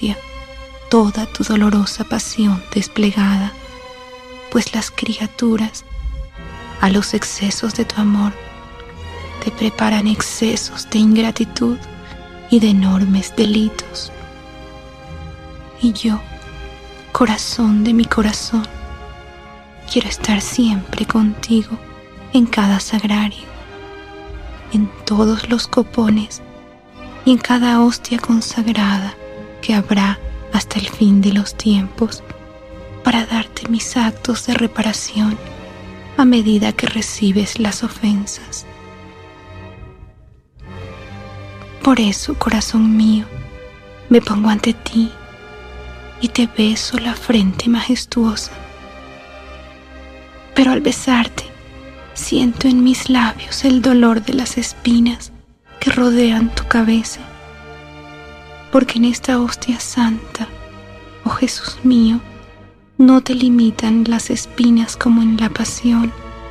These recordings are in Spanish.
angustia toda tu dolorosa pasión desplegada, pues las criaturas, a los excesos de tu amor, te preparan excesos de ingratitud y de enormes delitos. Y yo, corazón de mi corazón, quiero estar siempre contigo en cada sagrario, en todos los copones y en cada hostia consagrada que habrá hasta el fin de los tiempos, para darte mis actos de reparación a medida que recibes las ofensas. Por eso, corazón mío, me pongo ante ti y te beso la frente majestuosa. Pero al besarte, siento en mis labios el dolor de las espinas que rodean tu cabeza, porque en esta hostia santa, oh Jesús mío, no te limitan las espinas como en la pasión,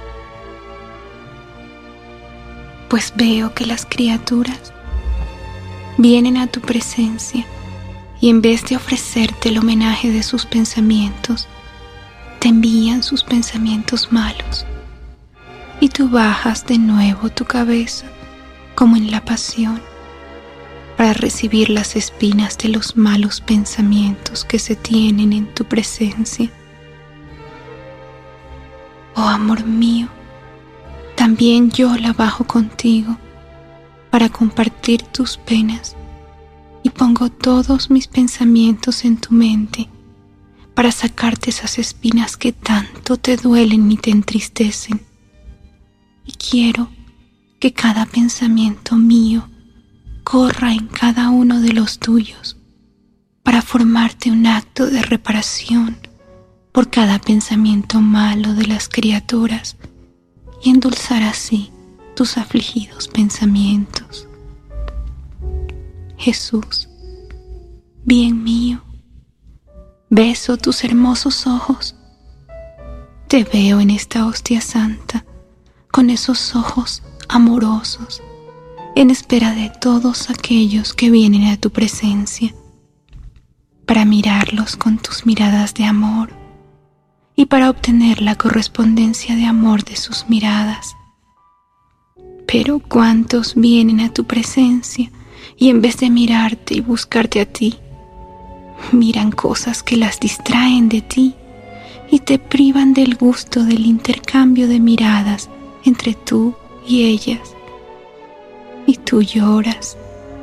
pues veo que las criaturas vienen a tu presencia y en vez de ofrecerte el homenaje de sus pensamientos, te envían sus pensamientos malos, y tú bajas de nuevo tu cabeza como en la pasión, para recibir las espinas de los malos pensamientos que se tienen en tu presencia. Oh amor mío, también yo la bajo contigo para compartir tus penas, y pongo todos mis pensamientos en tu mente para sacarte esas espinas que tanto te duelen y te entristecen. Y quiero que cada pensamiento mío corra en cada uno de los tuyos para formarte un acto de reparación por cada pensamiento malo de las criaturas y endulzar así tus afligidos pensamientos. Jesús, bien mío, beso tus hermosos ojos. Te veo en esta hostia santa con esos ojos amorosos, en espera de todos aquellos que vienen a tu presencia, para mirarlos con tus miradas de amor y para obtener la correspondencia de amor de sus miradas. Pero ¿cuántos vienen a tu presencia y en vez de mirarte y buscarte a ti, miran cosas que las distraen de ti y te privan del gusto del intercambio de miradas entre tú y ellas? Y tú lloras.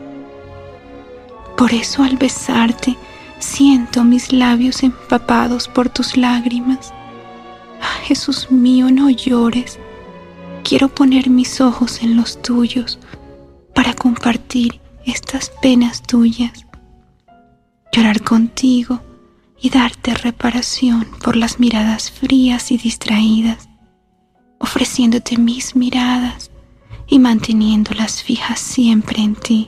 Por eso al besarte siento mis labios empapados por tus lágrimas. Ah, Jesús mío, no llores. Quiero poner mis ojos en los tuyos para compartir estas penas tuyas, llorar contigo y darte reparación por las miradas frías y distraídas, ofreciéndote mis miradas y manteniéndolas fijas siempre en ti.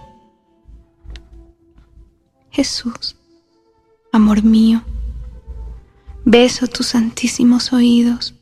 Jesús, amor mío, beso tus santísimos oídos.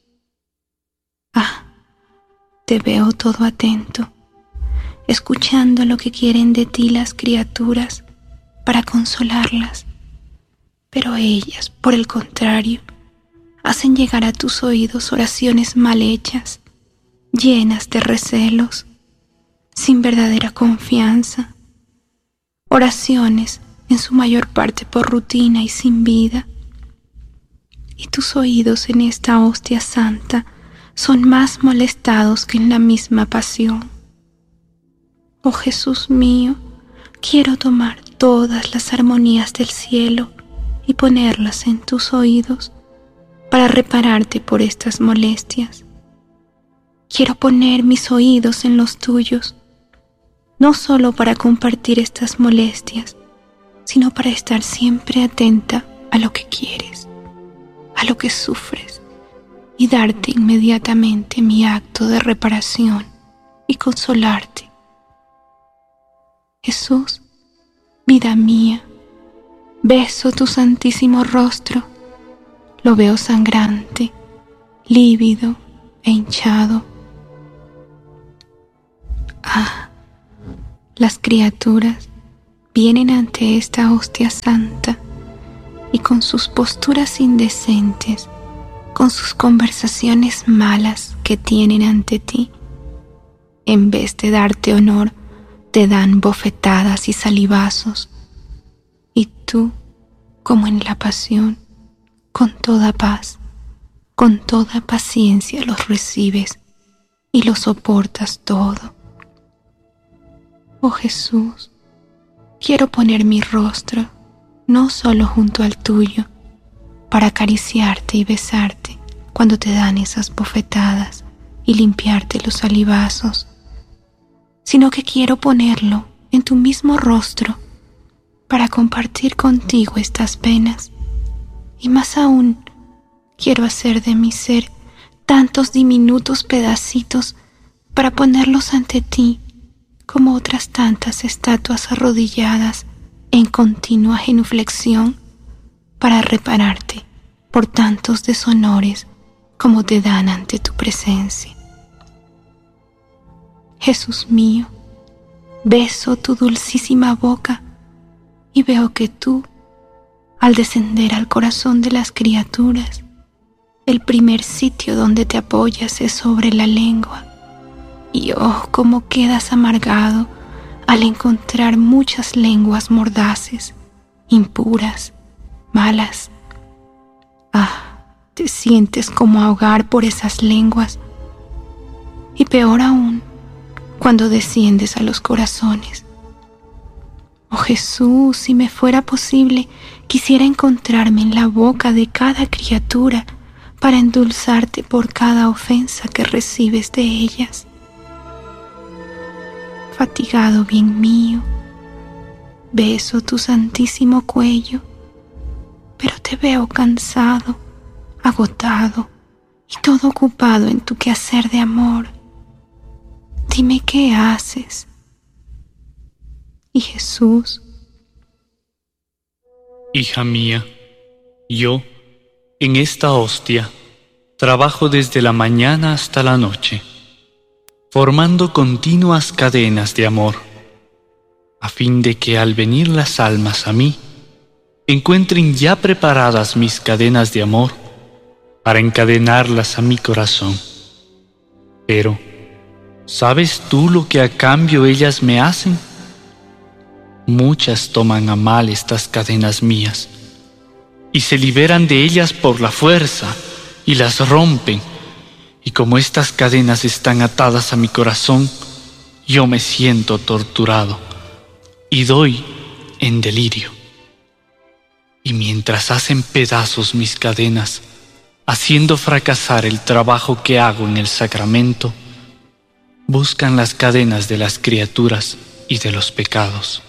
Ah, te veo todo atento, escuchando lo que quieren de ti las criaturas para consolarlas, pero ellas, por el contrario, hacen llegar a tus oídos oraciones mal hechas, llenas de recelos, sin verdadera confianza, oraciones en su mayor parte por rutina y sin vida. Y tus oídos en esta hostia santa son más molestados que en la misma pasión. Oh Jesús mío, quiero tomar todas las armonías del cielo y ponerlas en tus oídos para repararte por estas molestias. Quiero poner mis oídos en los tuyos, no solo para compartir estas molestias, sino para estar siempre atenta a lo que quieres, a lo que sufres, y darte inmediatamente mi acto de reparación y consolarte. Jesús, vida mía, beso tu santísimo rostro, lo veo sangrante, lívido e hinchado. Ah, las criaturas vienen ante esta hostia santa y con sus posturas indecentes, con sus conversaciones malas que tienen ante ti, en vez de darte honor, te dan bofetadas y salivazos, y tú, como en la pasión, con toda paz, con toda paciencia los recibes y lo soportas todo. Oh Jesús, quiero poner mi rostro no solo junto al tuyo, para acariciarte y besarte cuando te dan esas bofetadas y limpiarte los salivazos, sino que quiero ponerlo en tu mismo rostro para compartir contigo estas penas, y más aún quiero hacer de mi ser tantos diminutos pedacitos para ponerlos ante ti como otras tantas estatuas arrodilladas en continua genuflexión para repararte por tantos deshonores como te dan ante tu presencia. Jesús mío, beso tu dulcísima boca y veo que tú, al descender al corazón de las criaturas, el primer sitio donde te apoyas es sobre la lengua. Y oh, cómo quedas amargado al encontrar muchas lenguas mordaces, impuras, malas. Ah, te sientes como ahogar por esas lenguas. Y peor aún, cuando desciendes a los corazones. Oh Jesús, si me fuera posible, quisiera encontrarme en la boca de cada criatura para endulzarte por cada ofensa que recibes de ellas. Fatigado bien mío, beso tu santísimo cuello, pero te veo cansado, agotado y todo ocupado en tu quehacer de amor. Dime qué haces. Y Jesús: Hija mía, yo, en esta hostia, trabajo desde la mañana hasta la noche, formando continuas cadenas de amor, a fin de que al venir las almas a mí, encuentren ya preparadas mis cadenas de amor para encadenarlas a mi corazón. Pero, ¿sabes tú lo que a cambio ellas me hacen? Muchas toman a mal estas cadenas mías y se liberan de ellas por la fuerza y las rompen. Y como estas cadenas están atadas a mi corazón, yo me siento torturado y doy en delirio. Y mientras hacen pedazos mis cadenas, haciendo fracasar el trabajo que hago en el sacramento, buscan las cadenas de las criaturas y de los pecados.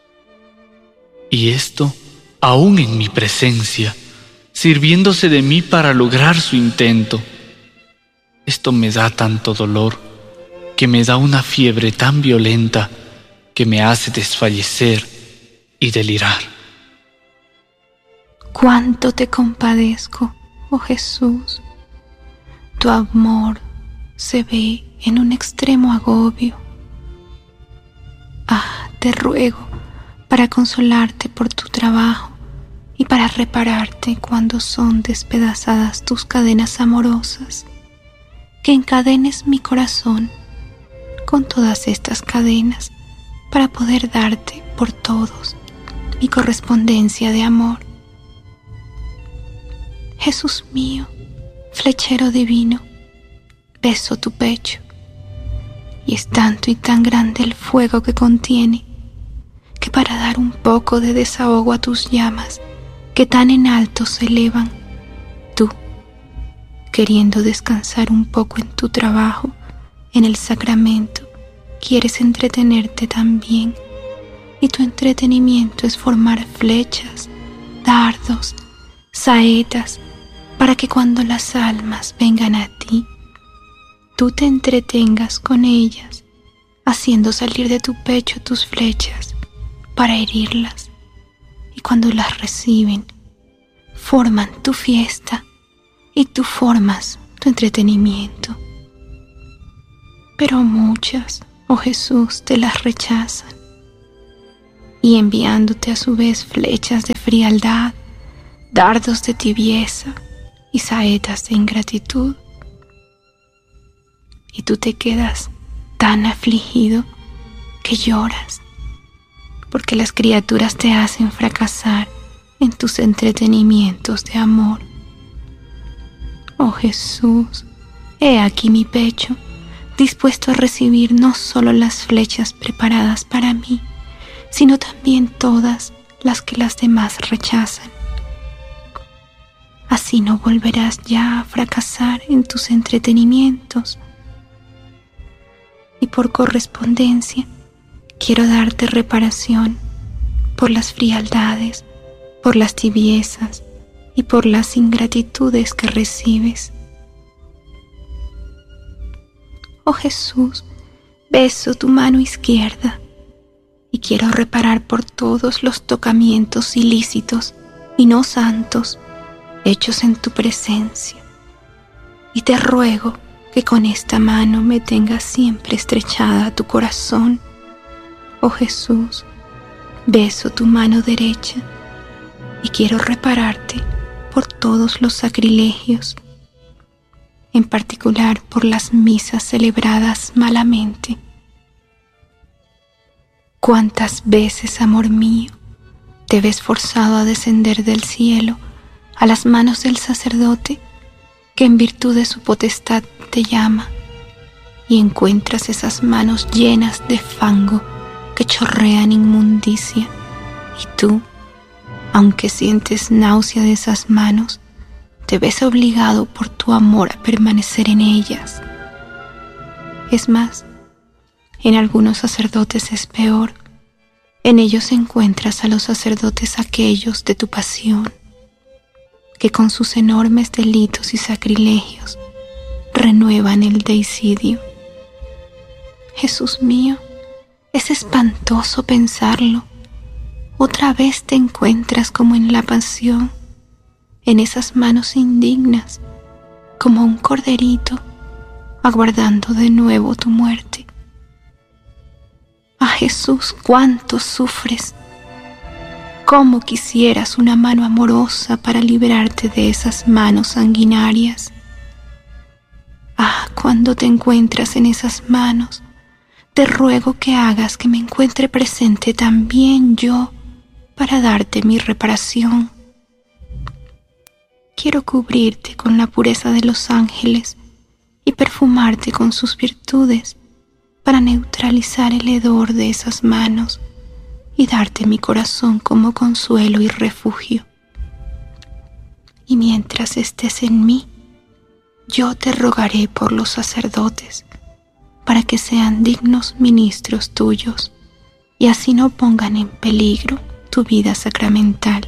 Y esto aún en mi presencia, sirviéndose de mí para lograr su intento. Esto me da tanto dolor, que me da una fiebre tan violenta que me hace desfallecer y delirar. Cuánto te compadezco, oh Jesús. Tu amor se ve en un extremo agobio. Ah, te ruego, para consolarte por tu trabajo y para repararte cuando son despedazadas tus cadenas amorosas, que encadenes mi corazón con todas estas cadenas para poder darte por todos mi correspondencia de amor. Jesús mío, flechero divino, beso tu pecho, y es tanto y tan grande el fuego que contiene, que para dar un poco de desahogo a tus llamas que tan en alto se elevan, tú, queriendo descansar un poco en tu trabajo, en el sacramento, quieres entretenerte también, y tu entretenimiento es formar flechas, dardos, saetas, para que cuando las almas vengan a ti, tú te entretengas con ellas, haciendo salir de tu pecho tus flechas para herirlas, y cuando las reciben, forman tu fiesta y tú formas tu entretenimiento. Pero muchas, oh Jesús, te las rechazan. y enviándote a su vez flechas de frialdad, dardos de tibieza y saetas de ingratitud. Y tú te quedas tan afligido que lloras, porque las criaturas te hacen fracasar en tus entretenimientos de amor. Oh Jesús, he aquí mi pecho, dispuesto a recibir no solo las flechas preparadas para mí, sino también todas las que las demás rechazan. Así no volverás ya a fracasar en tus entretenimientos. Y por correspondencia, quiero darte reparación por las frialdades, por las tibiezas y por las ingratitudes que recibes. Oh Jesús, beso tu mano izquierda y quiero reparar por todos los tocamientos ilícitos y no santos hechos en tu presencia. Y te ruego que con esta mano me tengas siempre estrechada a tu corazón. Oh Jesús, beso tu mano derecha y quiero repararte por todos los sacrilegios, en particular por las misas celebradas malamente. ¿Cuántas veces, amor mío, te ves forzado a descender del cielo a las manos del sacerdote que en virtud de su potestad te llama, y encuentras esas manos llenas de fango que chorrean inmundicia, y tú, aunque sientes náusea de esas manos, te ves obligado por tu amor a permanecer en ellas? Es más, en algunos sacerdotes es peor. En ellos encuentras a los sacerdotes aquellos de tu pasión, que con sus enormes delitos y sacrilegios renuevan el deicidio. Jesús mío, es espantoso pensarlo. Otra vez te encuentras como en la pasión, en esas manos indignas, como un corderito, aguardando de nuevo tu muerte. Ah, Jesús, cuánto sufres. Cómo quisieras una mano amorosa para librarte de esas manos sanguinarias. Ah, cuando te encuentras en esas manos, te ruego que hagas que me encuentre presente también yo para darte mi reparación. Quiero cubrirte con la pureza de los ángeles y perfumarte con sus virtudes para neutralizar el hedor de esas manos y darte mi corazón como consuelo y refugio. Y mientras estés en mí, yo te rogaré por los sacerdotes para que sean dignos ministros tuyos y así no pongan en peligro tu vida sacramental.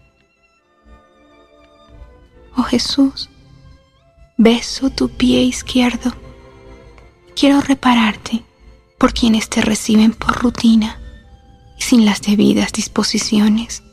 Oh Jesús, beso tu pie izquierdo. Quiero repararte por quienes te reciben por rutina y sin las debidas disposiciones.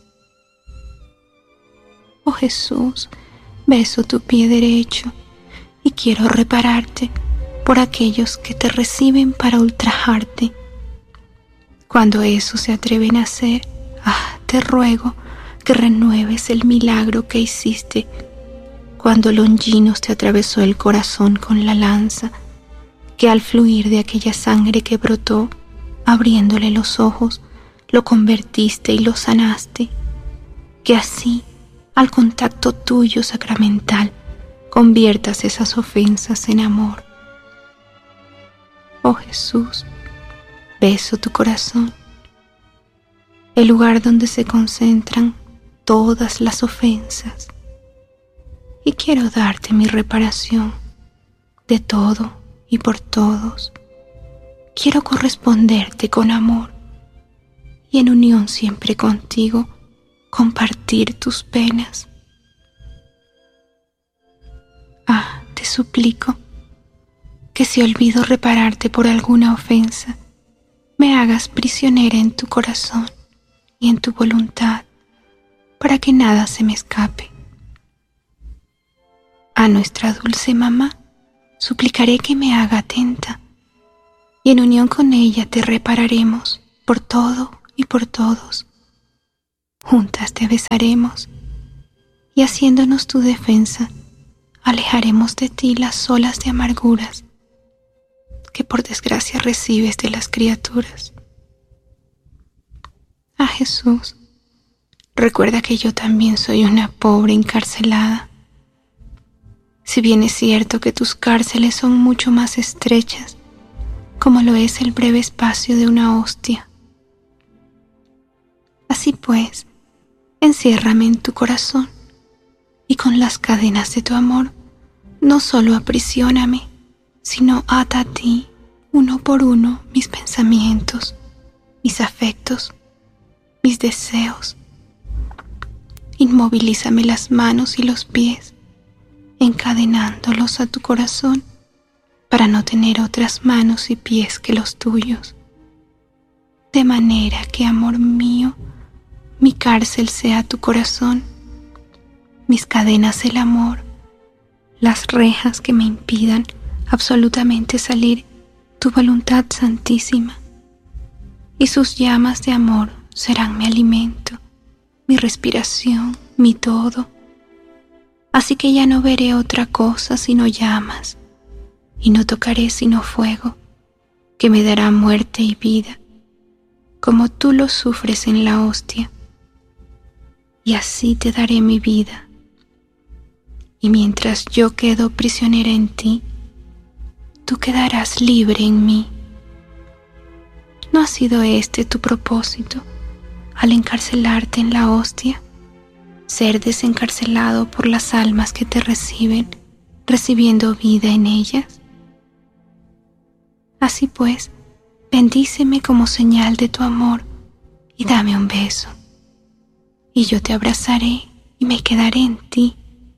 Oh Jesús, beso tu pie derecho y quiero repararte por aquellos que te reciben para ultrajarte. Cuando eso se atreven a hacer, te ruego que renueves el milagro que hiciste cuando Longinos te atravesó el corazón con la lanza, que al fluir de aquella sangre que brotó, abriéndole los ojos, lo convertiste y lo sanaste, que así, al contacto tuyo sacramental, conviertas esas ofensas en amor. Oh Jesús, beso tu corazón, el lugar donde se concentran todas las ofensas, y quiero darte mi reparación de todo y por todos. Quiero corresponderte con amor y en unión siempre contigo compartir tus penas. Te suplico que si olvido repararte por alguna ofensa, me hagas prisionera en tu corazón y en tu voluntad, para que nada se me escape. A nuestra dulce mamá suplicaré que me haga atenta, y en unión con ella te repararemos por todo y por todos. Juntas te besaremos y haciéndonos tu defensa, alejaremos de ti las olas de amarguras que por desgracia recibes de las criaturas. Ah, Jesús, recuerda que yo también soy una pobre encarcelada. Si bien es cierto que tus cárceles son mucho más estrechas, como lo es el breve espacio de una hostia. Así pues, enciérrame en tu corazón y con las cadenas de tu amor, no solo aprisioname, sino ata a ti, uno por uno, mis pensamientos, mis afectos, mis deseos. Inmovilízame las manos y los pies, encadenándolos a tu corazón, para no tener otras manos y pies que los tuyos. De manera que, amor mío, mi cárcel sea tu corazón, mis cadenas el amor, las rejas que me impidan absolutamente salir, tu voluntad santísima, y sus llamas de amor serán mi alimento, mi respiración, mi todo. Así que ya no veré otra cosa sino llamas, y no tocaré sino fuego, que me dará muerte y vida, como tú lo sufres en la hostia. Y así te daré mi vida. Y mientras yo quedo prisionera en ti, tú quedarás libre en mí. ¿No ha sido este tu propósito al encarcelarte en la hostia? Ser desencarcelado por las almas que te reciben, recibiendo vida en ellas. Así pues, bendíceme como señal de tu amor y dame un beso, y yo te abrazaré y me quedaré en ti.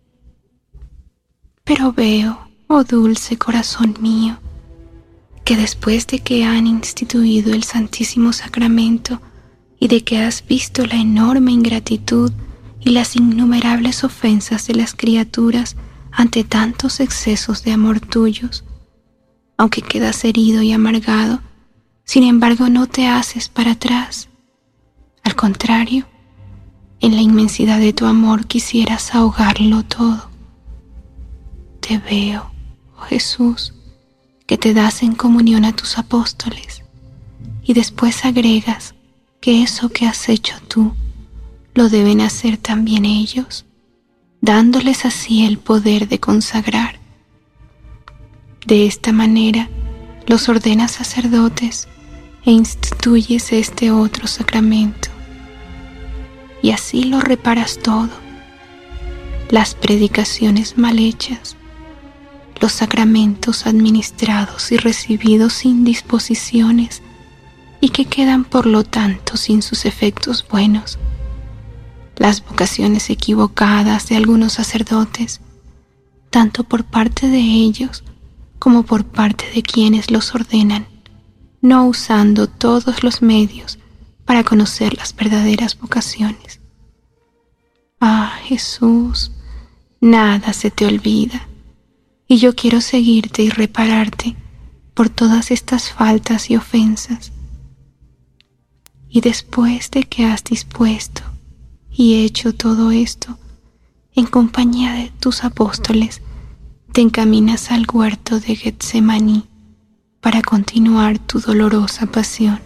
Pero veo, oh dulce corazón mío, que después de que han instituido el Santísimo Sacramento y de que has visto la enorme ingratitud y las innumerables ofensas de las criaturas ante tantos excesos de amor tuyos, aunque quedas herido y amargado, sin embargo no te haces para atrás. Al contrario, en la inmensidad de tu amor quisieras ahogarlo todo. Te veo, oh Jesús, que te das en comunión a tus apóstoles y después agregas que eso que has hecho tú lo deben hacer también ellos, dándoles así el poder de consagrar. De esta manera los ordenas sacerdotes e instituyes este otro sacramento. Y así lo reparas todo: las predicaciones mal hechas, los sacramentos administrados y recibidos sin disposiciones y que quedan por lo tanto sin sus efectos buenos, las vocaciones equivocadas de algunos sacerdotes, tanto por parte de ellos como por parte de quienes los ordenan, no usando todos los medios para conocer las verdaderas vocaciones. Ah, Jesús, nada se te olvida, y yo quiero seguirte y repararte por todas estas faltas y ofensas. Y después de que has dispuesto y hecho todo esto, en compañía de tus apóstoles, te encaminas al huerto de Getsemaní para continuar tu dolorosa pasión.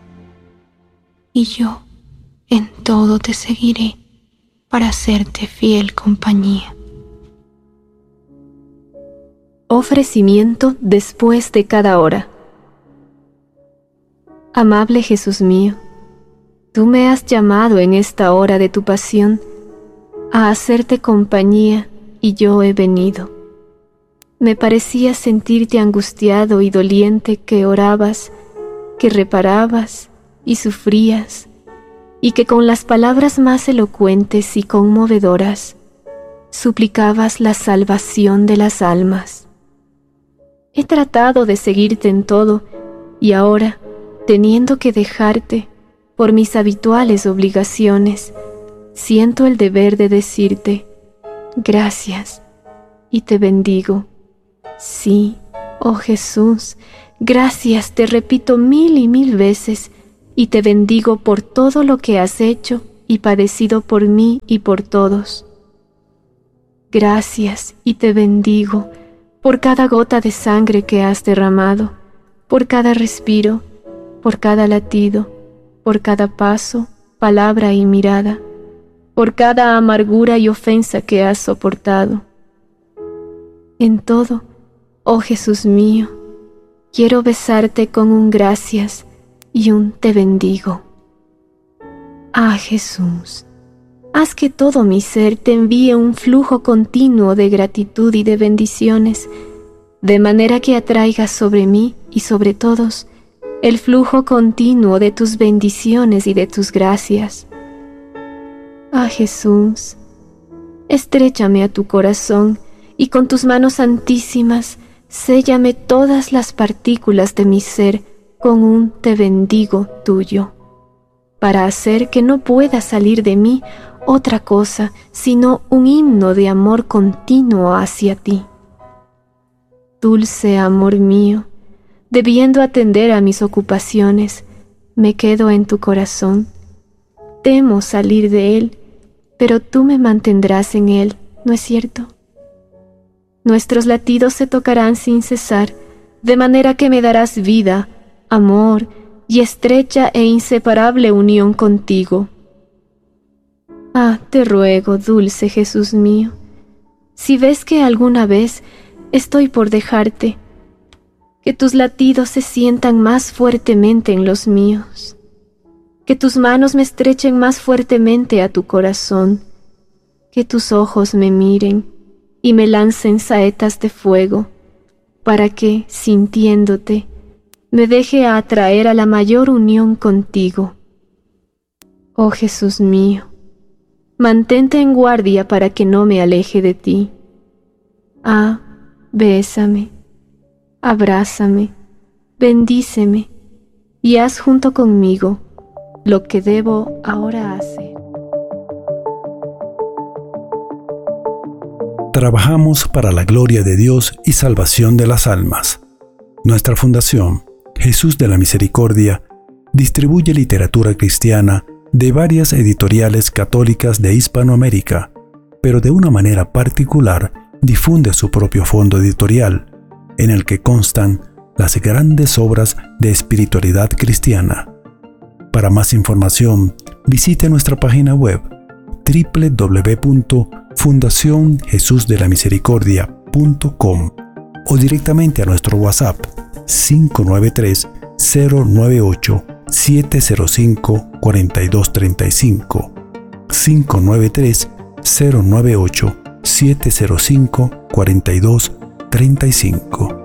Y yo en todo te seguiré para hacerte fiel compañía. Ofrecimiento después de cada hora. Amable Jesús mío, tú me has llamado en esta hora de tu pasión a hacerte compañía y yo he venido. Me parecía sentirte angustiado y doliente, que orabas, que reparabas y sufrías, y que con las palabras más elocuentes y conmovedoras suplicabas la salvación de las almas. He tratado de seguirte en todo, y ahora, teniendo que dejarte por mis habituales obligaciones, siento el deber de decirte gracias y te bendigo. Sí, oh Jesús, gracias te repito 1000 y 1000 veces, y te bendigo por todo lo que has hecho y padecido por mí y por todos. Gracias y te bendigo por cada gota de sangre que has derramado, por cada respiro, por cada latido, por cada paso, palabra y mirada, por cada amargura y ofensa que has soportado. En todo, oh Jesús mío, quiero besarte con un gracias y un te bendigo. Ah, Jesús, haz que todo mi ser te envíe un flujo continuo de gratitud y de bendiciones, de manera que atraigas sobre mí y sobre todos el flujo continuo de tus bendiciones y de tus gracias. Ah, Jesús, estréchame a tu corazón y con tus manos santísimas séllame todas las partículas de mi ser con un te bendigo tuyo, para hacer que no pueda salir de mí otra cosa sino un himno de amor continuo hacia ti. Dulce amor mío, debiendo atender a mis ocupaciones, me quedo en tu corazón. Temo salir de él, pero tú me mantendrás en él, ¿no es cierto? Nuestros latidos se tocarán sin cesar, de manera que me darás vida, amor y estrecha e inseparable unión contigo. Ah, te ruego, dulce Jesús mío, si ves que alguna vez estoy por dejarte, que tus latidos se sientan más fuertemente en los míos, que tus manos me estrechen más fuertemente a tu corazón, que tus ojos me miren y me lancen saetas de fuego, para que, sintiéndote, me deje atraer a la mayor unión contigo. Oh Jesús mío, mantente en guardia para que no me aleje de ti. Ah, bésame, abrázame, bendíceme y haz junto conmigo lo que debo ahora hacer. Trabajamos para la gloria de Dios y salvación de las almas. Nuestra fundación, Jesús de la Misericordia, distribuye literatura cristiana de varias editoriales católicas de Hispanoamérica, pero de una manera particular difunde su propio fondo editorial, en el que constan las grandes obras de espiritualidad cristiana. Para más información, visite nuestra página web www.fundacionjesusdelamisericordia.com o directamente a nuestro WhatsApp 593-098-705-4235 593-098-705-4235.